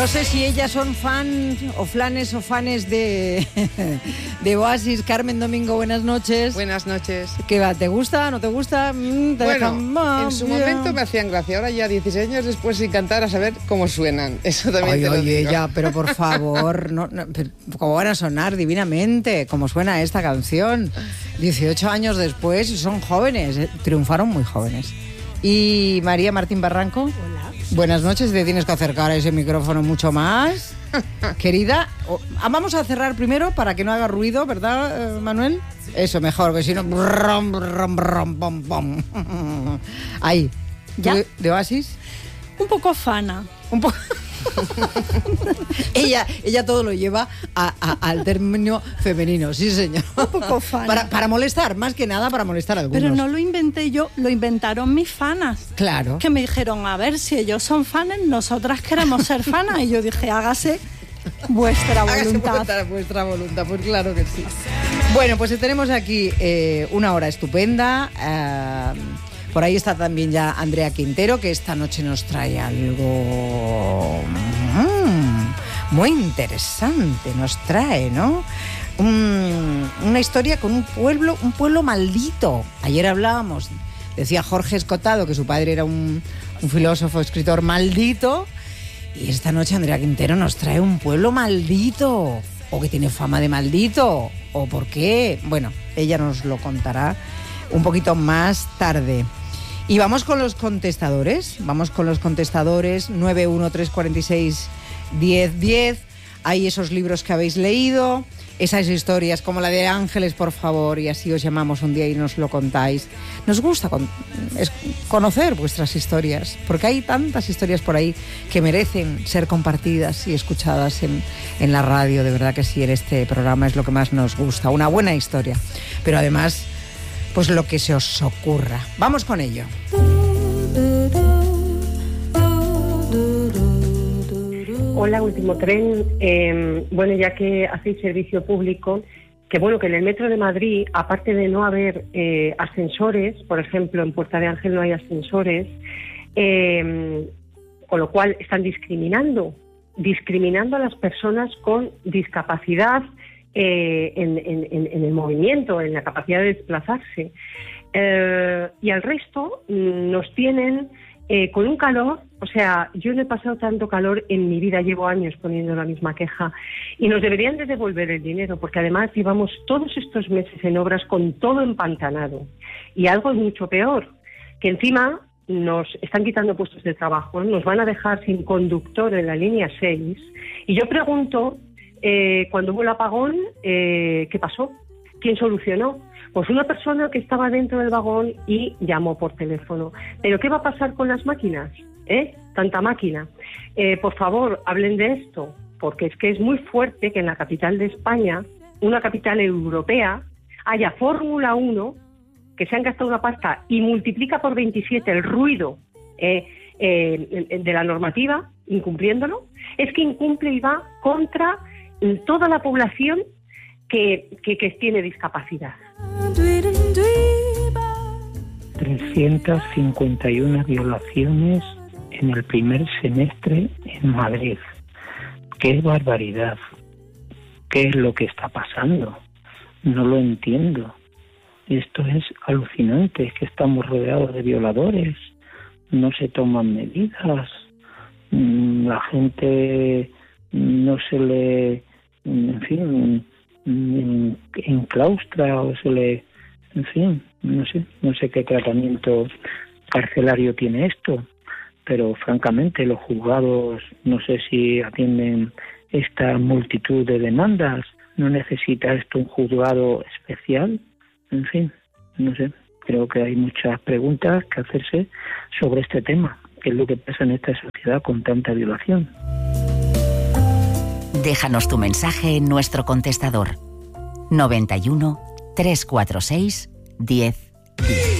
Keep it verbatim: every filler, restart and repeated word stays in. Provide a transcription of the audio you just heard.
No sé si ellas son fans o flanes o fanes de, de Oasis. Carmen Domingo, buenas noches. Buenas noches. ¿Qué va? ¿Te gusta? ¿No te gusta? ¿Te bueno, dejan... en su momento me hacían gracia. Ahora ya dieciséis años después sin cantar a saber cómo suenan. Eso también Oye, te lo oye, digo. ya, pero por favor, no, no, ¿cómo van a sonar divinamente? ¿Cómo suena esta canción? dieciocho años después y son jóvenes, eh, triunfaron muy jóvenes. Y María Martín Barranco. Hola. Buenas noches, te tienes que acercar a ese micrófono mucho más. Querida, oh, vamos a cerrar primero para que no haga ruido, ¿verdad, Manuel? Eso, mejor, que si no... Brum, brum, brum, bum, bum. Ahí. ¿Ya? ¿Tú de Oasis? Un poco fana. Un poco... ella, ella todo lo lleva a, a, al término femenino, sí señor. Un poco fana. Para, para molestar, más que nada para molestar a algunos. Pero no lo inventé yo, lo inventaron mis fanas. Claro. Que me dijeron, a ver, si ellos son fanes, nosotras queremos ser fanas. Y yo dije, hágase vuestra voluntad. Hágase vuestra, vuestra voluntad, pues claro que sí. Bueno, pues tenemos aquí eh, una hora estupenda. Eh, Por ahí está también ya Andrea Quintero, que esta noche nos trae algo mmm, muy interesante. Nos trae, ¿no? Un, una historia con un pueblo, un pueblo maldito. Ayer hablábamos, decía Jorge Escotado que su padre era un, un filósofo, escritor maldito. Y esta noche Andrea Quintero nos trae un pueblo maldito. O que tiene fama de maldito. O por qué. Bueno, ella nos lo contará un poquito más tarde. Y vamos con los contestadores, vamos con los contestadores nueve uno tres cuatro seis uno cero uno cero. Hay esos libros que habéis leído, esas historias como la de Ángeles, por favor, y así os llamamos un día y nos lo contáis. Nos gusta con, es, conocer vuestras historias, porque hay tantas historias por ahí que merecen ser compartidas y escuchadas en, en la radio. De verdad que sí, en este programa es lo que más nos gusta, una buena historia, pero además... pues lo que se os ocurra. Vamos con ello. Hola, Último Tren. Eh, bueno, ya que hacéis servicio público, que bueno, que en el metro de Madrid, aparte de no haber eh, ascensores, por ejemplo, en Puerta de Ángel no hay ascensores, eh, con lo cual están discriminando, discriminando a las personas con discapacidad, Eh, en, en, en el movimiento, en la capacidad de desplazarse. Eh, y al resto mm, nos tienen eh, con un calor, o sea, yo no he pasado tanto calor en mi vida, llevo años poniendo la misma queja, y nos deberían de devolver el dinero, porque además llevamos todos estos meses en obras con todo empantanado. Y algo mucho peor, que encima nos están quitando puestos de trabajo, nos van a dejar sin conductor en la línea seis, y yo pregunto... Eh, cuando hubo el apagón, eh, ¿qué pasó? ¿Quién solucionó? Pues una persona que estaba dentro del vagón y llamó por teléfono. ¿Pero qué va a pasar con las máquinas? ¿Eh? Tanta máquina. Eh, por favor, hablen de esto, porque es que es muy fuerte que en la capital de España, una capital europea, haya Fórmula uno, que se han gastado una pasta y multiplica por veintisiete el ruido eh, eh, de la normativa, incumpliéndolo. Es que incumple y va contra... toda la población que, que, que tiene discapacidad. trescientas cincuenta y una violaciones en el primer semestre en Madrid. ¡Qué barbaridad! ¿Qué es lo que está pasando? No lo entiendo. Esto es alucinante, es que estamos rodeados de violadores, no se toman medidas, la gente... no se le, en fin, enclaustra o se le, en fin, no sé, no sé qué tratamiento carcelario tiene esto, pero francamente los juzgados no sé si atienden esta multitud de demandas, no necesita esto un juzgado especial, en fin, no sé, creo que hay muchas preguntas que hacerse sobre este tema, qué es lo que pasa en esta sociedad con tanta violación. Déjanos tu mensaje en nuestro contestador noventa y uno, trescientos cuarenta y seis, diez diez.